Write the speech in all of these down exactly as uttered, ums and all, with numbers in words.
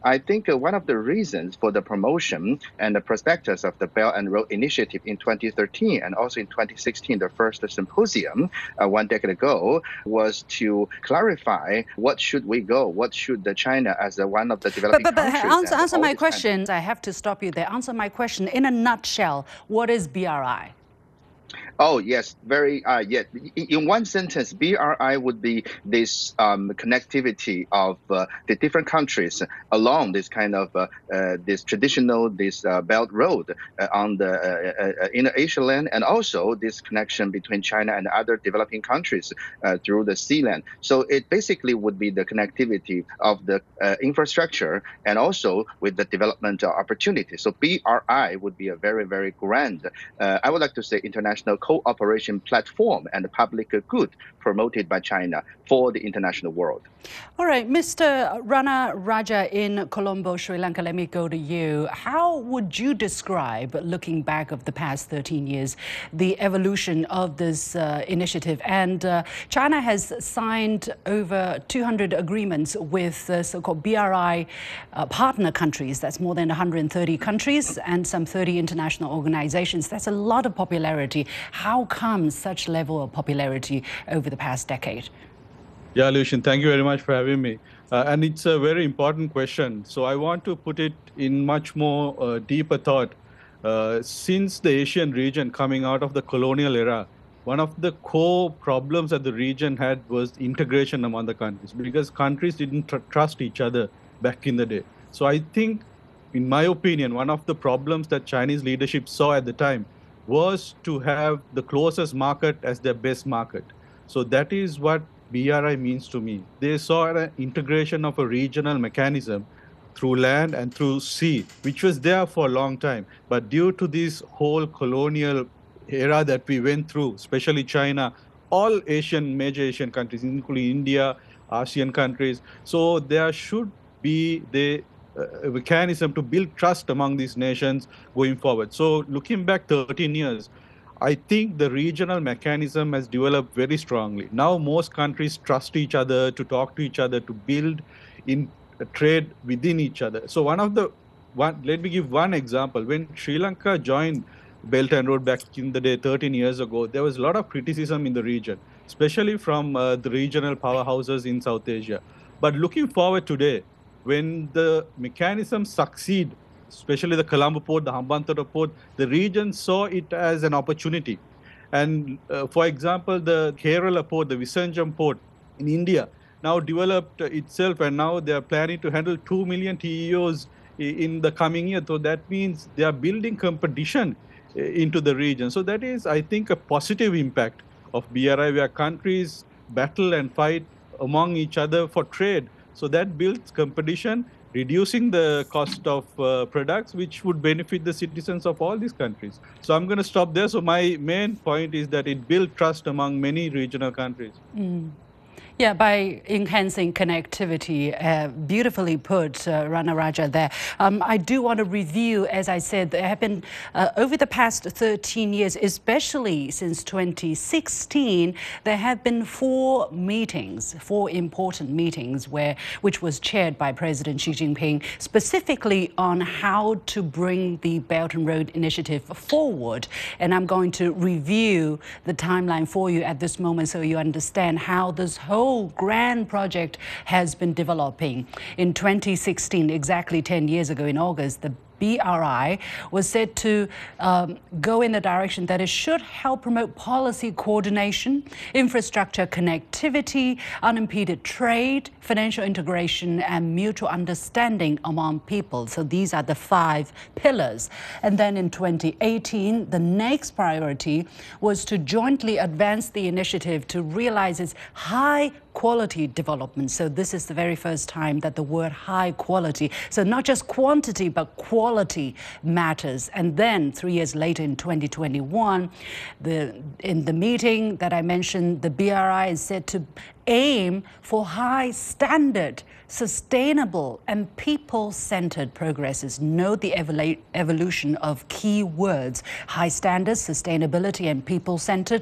I think uh, one of the reasons for the promotion and the prospectus of the Belt and Road Initiative in twenty thirteen and also in twenty sixteen, the first symposium uh, one decade ago, was to clarify what should we go, what should the China as a, one of the developing but, but, but countries. answer, and answer all my this kind of- question. I have to stop you there. Answer my question in a nutshell. What is B R I? Oh, yes, very, uh, yeah. In one sentence, B R I would be this um, connectivity of uh, the different countries along this kind of, uh, uh, this traditional, this uh, belt road uh, on the uh, uh, inner Asia land, and also this connection between China and other developing countries uh, through the sea land. So it basically would be the connectivity of the uh, infrastructure and also with the development opportunity. So B R I would be a very, very grand, uh, I would like to say international cooperation platform and public good promoted by China for the international world. All right, Mister Rana Raja in Colombo, Sri Lanka, let me go to you. How would you describe, looking back of the past thirteen years, the evolution of this uh, initiative? And uh, China has signed over two hundred agreements with uh, so-called B R I uh, partner countries. That's more than one hundred thirty countries and some thirty international organizations. That's a lot of popularity. How come such level of popularity over the past decade? Yeah, Lucian, thank you very much for having me. Uh, and it's a very important question. So I want to put it in much more uh, deeper thought. Uh, since the Asian region coming out of the colonial era, one of the core problems that the region had was integration among the countries, because countries didn't tr trust each other back in the day. So I think, in my opinion, one of the problems that Chinese leadership saw at the time was to have the closest market as their best market. So that is what B R I means to me. They saw an integration of a regional mechanism through land and through sea, which was there for a long time. But due to this whole colonial era that we went through, especially China, all Asian, major Asian countries, including India, ASEAN countries, so there should be the uh, mechanism to build trust among these nations going forward. So looking back thirteen years, I think the regional mechanism has developed very strongly. Now most countries trust each other to talk to each other, to build in uh, trade within each other. So one of the, one, let me give one example. When Sri Lanka joined Belt and Road back in the day thirteen years ago, there was a lot of criticism in the region, especially from uh, the regional powerhouses in South Asia. But looking forward today, when the mechanisms succeed, especially the Colombo port, the Hambantota port, the region saw it as an opportunity. And uh, for example, the Kerala port, the Visakhapatnam port in India, now developed itself, and now they are planning to handle two million T E Os in the coming year. So that means they are building competition into the region. So that is, I think, a positive impact of B R I, where countries battle and fight among each other for trade. So that builds competition, reducing the cost of uh, products, which would benefit the citizens of all these countries. So I'm going to stop there. So my main point is that it builds trust among many regional countries. Mm. Yeah, by enhancing connectivity, uh, beautifully put, uh, Rana Raja there. Um, I do want to review, as I said, there have been, uh, over the past thirteen years, especially since twenty sixteen, there have been four meetings, four important meetings, where which was chaired by President Xi Jinping, specifically on how to bring the Belt and Road Initiative forward. And I'm going to review the timeline for you at this moment so you understand how this whole grand project has been developing. In twenty sixteen, exactly ten years ago in August, the B R I was said to um, go in the direction that it should help promote policy coordination, infrastructure connectivity, unimpeded trade, financial integration, and mutual understanding among people. So these are the five pillars. And then in twenty eighteen, the next priority was to jointly advance the initiative to realize its high quality development. So this is the very first time that the word high quality, so not just quantity, but quality matters. And then three years later in twenty twenty-one, the, in the meeting that I mentioned, the B R I is said to aim for high standard, sustainable and people-centered progresses. Note the evolu evolution of key words: high standards, sustainability and people-centered.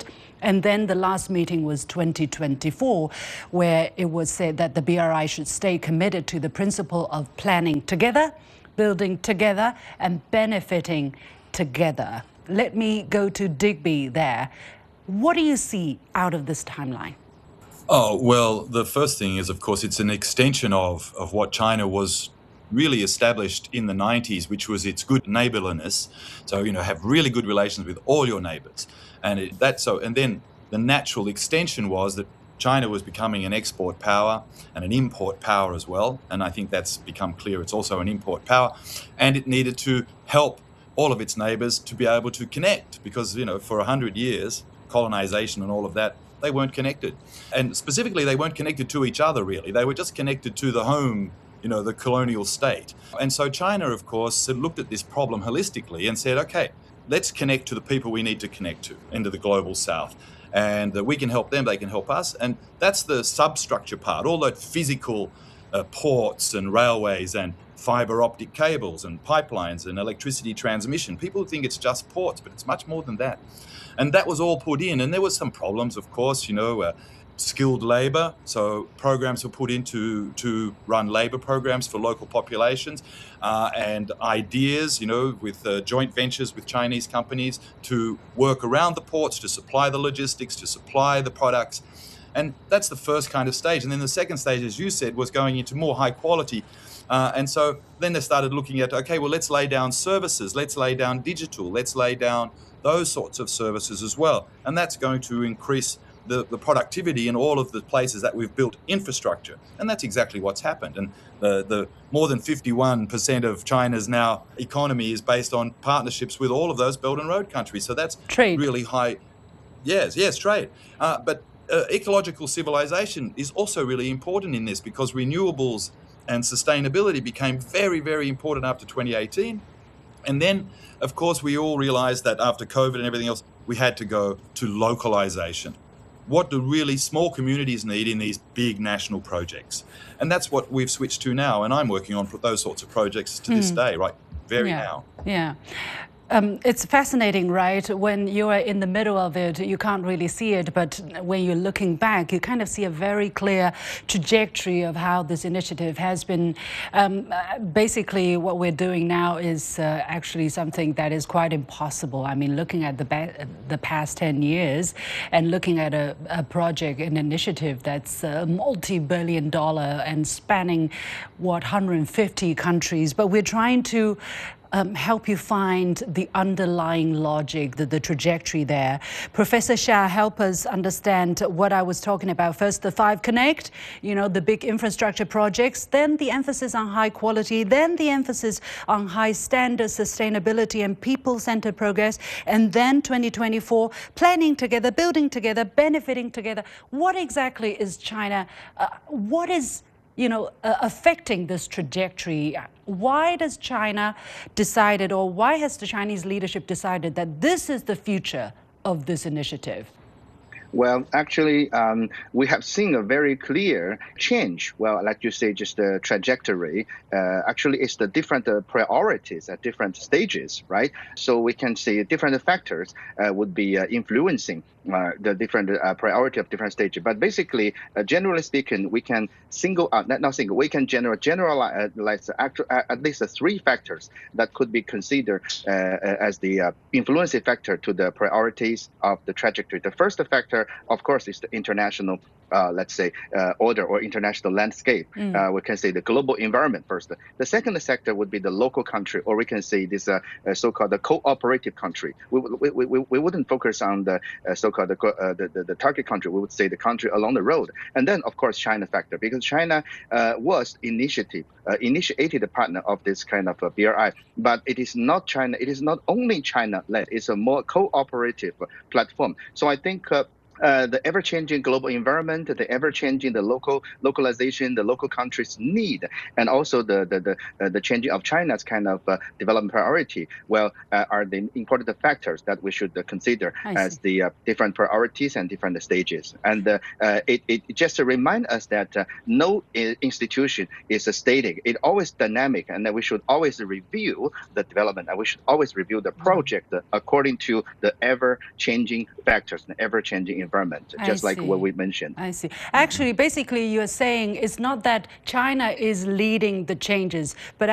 And then the last meeting was twenty twenty-four, where it was said that the B R I should stay committed to the principle of planning together, building together, and benefiting together. Let me go to Digby there. What do you see out of this timeline? Oh, well, the first thing is, of course, it's an extension of, of what China was really established in the nineties, which was its good neighborliness. So, you know, have really good relations with all your neighbors. And it, that so, and then the natural extension was that China was becoming an export power and an import power as well. And I think that's become clear. It's also an import power. And it needed to help all of its neighbors to be able to connect because, you know, for a hundred years, colonization and all of that, they weren't connected. And specifically, they weren't connected to each other, really. They were just connected to the home, you know, the colonial state. And so China, of course, looked at this problem holistically and said, okay, let's connect to the people we need to connect to into the global south. And uh, we can help them, they can help us. And that's the substructure part, all that physical uh, ports and railways and fiber optic cables and pipelines and electricity transmission. People think it's just ports, but it's much more than that. And that was all put in. And there were some problems, of course, you know, uh, skilled labor. So programs were put in to, to run labor programs for local populations uh, and ideas, you know, with uh, joint ventures with Chinese companies to work around the ports, to supply the logistics, to supply the products. And that's the first kind of stage. And then the second stage, as you said, was going into more high quality. Uh, and so then they started looking at, okay, well, let's lay down services, let's lay down digital, let's lay down those sorts of services as well. And that's going to increase the, the productivity in all of the places that we've built infrastructure. And that's exactly what's happened. And the, the more than fifty-one percent of China's now economy is based on partnerships with all of those Belt and Road countries. So that's trade. Really high. Yes, yes, trade. Uh, but uh, ecological civilization is also really important in this because renewables and sustainability became very, very important after twenty eighteen. And then, of course, we all realized that after COVID and everything else, we had to go to localization. What do really small communities need in these big national projects? And that's what we've switched to now. And I'm working on those sorts of projects to this mm. day, right? Very yeah. now. Yeah. Um, it's fascinating, right? When you are in the middle of it, you can't really see it, but when you're looking back, you kind of see a very clear trajectory of how this initiative has been. Um, basically, what we're doing now is uh, actually something that is quite impossible. I mean, looking at the ba- the past ten years and looking at a, a project, an initiative that's uh, multi-billion dollar and spanning, what, one hundred fifty countries, but we're trying to Um, help you find the underlying logic, the, the trajectory there. Professor Xia, help us understand what I was talking about. First, the Five Connect, you know, the big infrastructure projects, then the emphasis on high quality, then the emphasis on high standard sustainability and people-centered progress, and then twenty twenty-four, planning together, building together, benefiting together. What exactly is China, uh, what is you know, uh, affecting this trajectory? Why does China decided, or why has the Chinese leadership decided that this is the future of this initiative? Well, actually, um, we have seen a very clear change. Well, like you say, just the trajectory. Uh, actually, it's the different uh, priorities at different stages, right? So we can see different factors uh, would be uh, influencing uh, the different uh, priority of different stages. But basically, uh, generally speaking, we can single out, not, not single, we can general, generalize uh, at least uh, three factors that could be considered uh, as the uh, influencing factor to the priorities of the trajectory. The first factor, of course, is the international, uh, let's say, uh, order or international landscape. Mm. Uh, we can say the global environment first. The second sector would be the local country, or we can say this uh, uh, so-called the cooperative country. We, we, we, we wouldn't focus on the uh, so-called the, uh, the, the, the target country. We would say the country along the road. And then, of course, China factor, because China uh, was initiative, uh, initiated a partner of this kind of uh, B R I. But it is not China. It is not only China-led. It's a more cooperative platform. So I think uh, uh, the ever-changing global environment, the ever-changing the local localization, the local countries' need, and also the the the, uh, the changing of China's kind of uh, development priority, well, uh, are the important factors that we should uh, consider I as see. the uh, different priorities and different stages. And uh, uh, it, it just to remind us that uh, no institution is uh, static. It's always dynamic, and that we should always review the development, and we should always review the project uh, according to the ever-changing factors and ever-changing environment, I just like what see. we mentioned. I see. Actually, basically, you're saying it's not that China is leading the changes, but